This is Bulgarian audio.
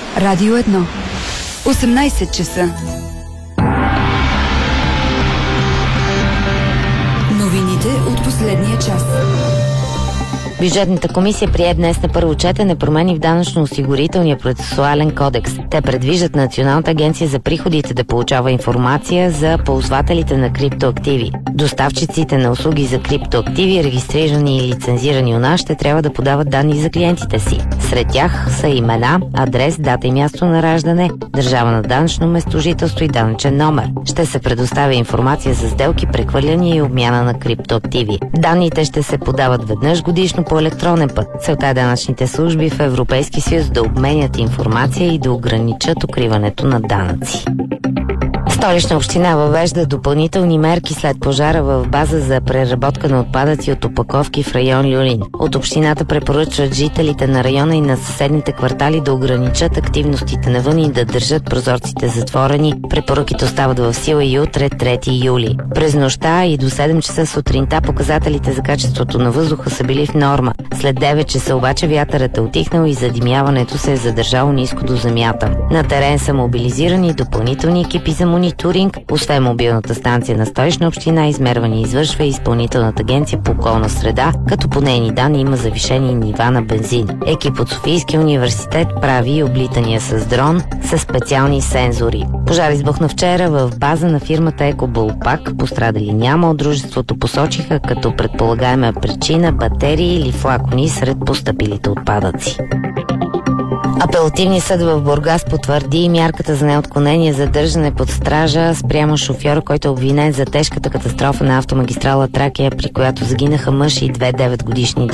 Радио 1. 18 часа. Новините от последния час. Бюджетната комисия прие днес на първо четене промени в данъчно-осигурителния процесуален кодекс. Те предвиждат Националната агенция за приходите да получава информация за ползвателите на криптоактиви. Доставчиците на услуги за криптоактиви, регистрирани и лицензирани у нас, ще трябва да подават данни за клиентите си. Сред тях са имена, адрес, дата и място на раждане, държава на данъчно местожителство и данъчен номер. Ще се предоставя информация за сделки, прехвърляния и обмяна на криптоактиви. Данните ще се подават веднъж годишно по електронен път. Целта е данъчните служби в Европейски съюз да обменят информация и да ограничат укриването на данъци. Столична община въвежда допълнителни мерки след пожара в база за преработка на отпадъци от опаковки в район Люлин. От общината препоръчват жителите на района и на съседните квартали да ограничат активностите навън и да държат прозорците затворени. Препоръките остават в сила и утре, 3 юли. През нощта и до 7 часа сутринта показателите за качеството на въздуха са били в норма. След 9 часа обаче вятърът е утихнал и задимяването се е задържало ниско до земята. На терен са мобилизирани допълнителни екипи за мониторинг. Освен мобилната станция на Столична община, измерване извършва и Изпълнителната агенция по околна среда, като по нейни данни има завишени нива на бензин. Екип от Софийския университет прави облитания с дрон с специални сензори. Пожар избухна вчера в база на фирмата Екобалпак. Пострадали няма. От дружеството посочиха като предполагаема причина батерии или флакони сред постъпилите отпадъци. Апелативният съд в Бургас потвърди мярката за неотклонение за държане под стража спрямо шофьора, който е обвинен за тежката катастрофа на автомагистрала Тракия, при която загинаха мъж и две 9-годишни